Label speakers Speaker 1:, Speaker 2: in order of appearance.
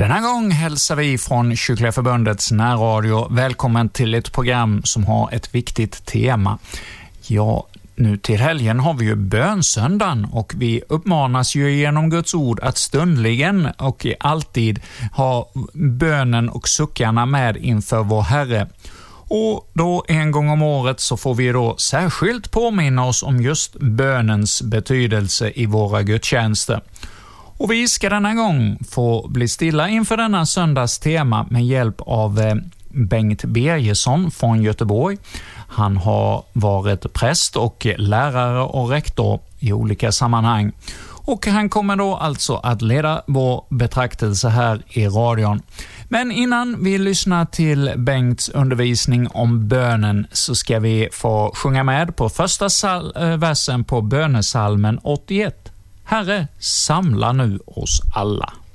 Speaker 1: Denna gång hälsar vi från Kyrkliga förbundets närradio välkommen till ett program som har ett viktigt tema. Ja, nu till helgen har vi ju bönsöndagen och vi uppmanas ju genom Guds ord att stundligen och alltid ha bönen och suckarna med inför vår Herre. Och då en gång om året så får vi då särskilt påminna oss om just bönens betydelse i våra gudstjänster. Och vi ska denna gång få bli stilla inför denna söndags tema med hjälp av Bengt Bergesson från Göteborg. Han har varit präst och lärare och rektor i olika sammanhang. Och han kommer då alltså att leda vår betraktelse här i radion. Men innan vi lyssnar till Bengts undervisning om bönen så ska vi få sjunga med på första versen på bönesalmen 81. Herre, samla nu oss alla.